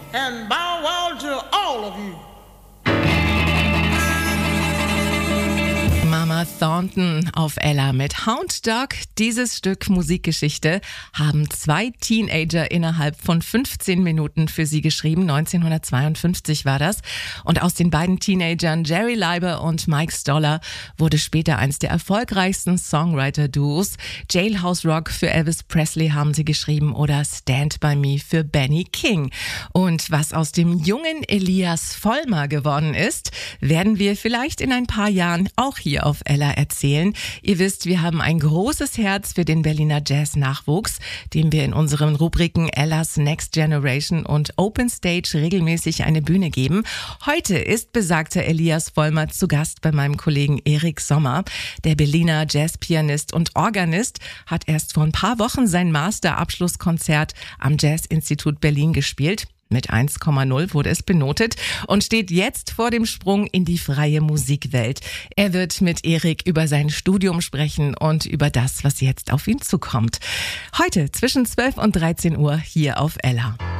and bow wow to all of you. Mama Thornton auf Ella mit Hound Dog. Dieses Stück Musikgeschichte haben 2 Teenager innerhalb von 15 Minuten für sie geschrieben. 1952 war das. Und aus den beiden Teenagern Jerry Leiber und Mike Stoller wurde später eins der erfolgreichsten Songwriter-Duos. Jailhouse Rock für Elvis Presley haben sie geschrieben oder Stand By Me für Benny King. Und was aus dem jungen Elias Vollmer geworden ist, werden wir vielleicht in ein paar Jahren auch hier auf Ella erzählen. Ihr wisst, wir haben ein großes Herz für den Berliner Jazz-Nachwuchs, dem wir in unseren Rubriken Ellas Next Generation und Open Stage regelmäßig eine Bühne geben. Heute ist besagter Elias Vollmer zu Gast bei meinem Kollegen Erik Sommer. Der Berliner Jazzpianist und Organist hat erst vor ein paar Wochen sein Master-Abschlusskonzert am Jazz-Institut Berlin gespielt. Mit 1,0 wurde es benotet und steht jetzt vor dem Sprung in die freie Musikwelt. Er wird mit Erik über sein Studium sprechen und über das, was jetzt auf ihn zukommt. Heute zwischen 12 und 13 Uhr hier auf Ella.